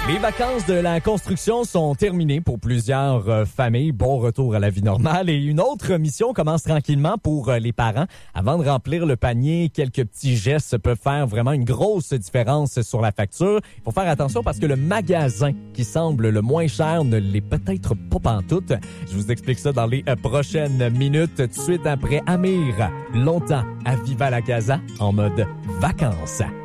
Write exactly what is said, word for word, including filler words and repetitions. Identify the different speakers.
Speaker 1: Les vacances de la construction sont terminées pour plusieurs euh, familles. Bon retour à la vie normale. Et une autre mission commence tranquillement pour euh, les parents. Avant de remplir le panier, quelques petits gestes peuvent faire vraiment une grosse différence sur la facture. Il faut faire attention parce que le magasin qui semble le moins cher ne l'est peut-être pas pantoute. Je vous explique ça dans les euh, prochaines minutes. Tout de suite après Amir, longtemps à Viva la Casa en mode vacances.